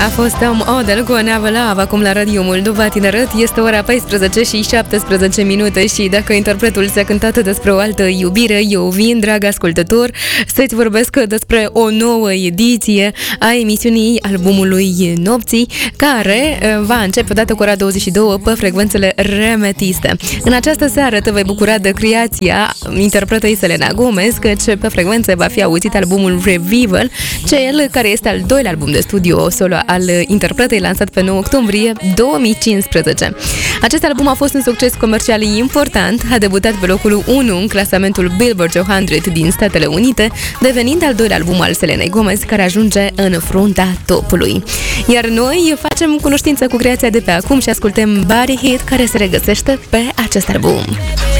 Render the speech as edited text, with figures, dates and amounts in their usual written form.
A fost Tom Odell cu Never Love, acum la Radio Moldova Tineret. Este ora 14 și 17 minute și dacă interpretul ți-a cântat despre o altă iubire, eu vin, drag ascultător, să-ți vorbesc despre o nouă ediție a emisiunii albumului Nopții, care va începe odată cu ora 22 pe frecvențele remetiste. În această seară te vei bucura de creația interpretei Selena Gomez, căci pe frecvențe va fi auzit albumul Revival, cel care este al doilea album de studio solo al interpretei, lansat pe 9 octombrie 2015. Acest album a fost un succes comercial important, a debutat pe locul 1 în clasamentul Billboard 200 din Statele Unite, devenind al doilea album al Selenei Gomez care ajunge în fruntea topului. Iar noi facem cunoștință cu creația de pe acum și ascultăm Body Hit, care se regăsește pe acest album.